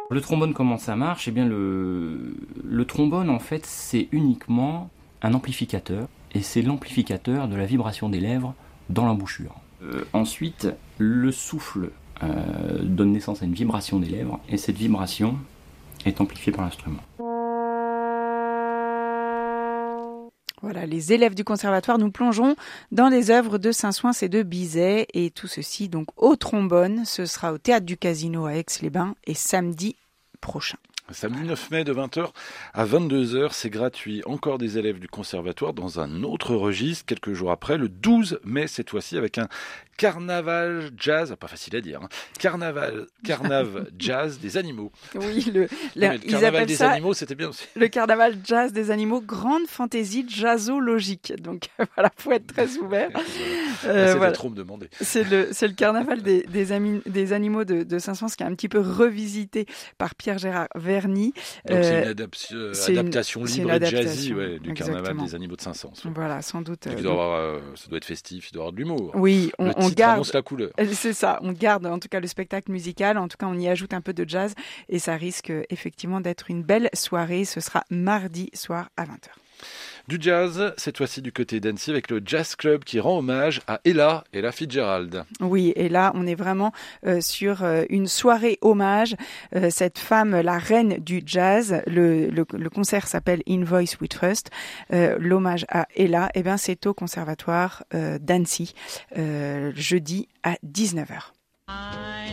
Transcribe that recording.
Le trombone, comment ça marche ? Eh bien, le trombone, en fait, c'est uniquement un amplificateur, et c'est l'amplificateur de la vibration des lèvres dans l'embouchure. Ensuite, le souffle donne naissance à une vibration des lèvres, et cette vibration est amplifiée par l'instrument. Voilà, les élèves du conservatoire, nous plongeons dans les œuvres de Saint-Souins et de Bizet, et tout ceci donc au trombone. Ce sera au Théâtre du Casino à Aix-les-Bains et samedi prochain. Samedi 9 mai de 20h à 22h, c'est gratuit. Encore des élèves du conservatoire dans un autre registre, quelques jours après, le 12 mai cette fois-ci, avec un carnaval jazz, pas facile à dire, hein. Carnaval jazz des animaux. Oui, le ils carnaval appellent des ça animaux, c'était bien aussi. le carnaval jazz des animaux, grande fantaisie jazzologique. Donc voilà, faut être très ouvert. C'était Voilà. trop me demander. C'est le carnaval des animaux de Saint-Saëns qui est un petit peu revisité par Pierre-Gérard Verny. Donc c'est une adaptation libre et jazzy du carnaval Exactement. des animaux de Saint-Saëns. Voilà, sans doute. Ça doit être festif, il doit y avoir de l'humour. Oui, on garde annonce la couleur. C'est ça, on garde en tout cas le spectacle musical, en tout cas on y ajoute un peu de jazz et ça risque effectivement d'être une belle soirée. Ce sera mardi soir à 20h. Du jazz, cette fois-ci du côté d'Annecy avec le Jazz Club qui rend hommage à Ella Fitzgerald. Oui, et là on est vraiment sur une soirée hommage. Cette femme, la reine du jazz, le concert s'appelle In Voice We Trust. L'hommage à Ella, eh ben, c'est au conservatoire d'Annecy, jeudi à 19h.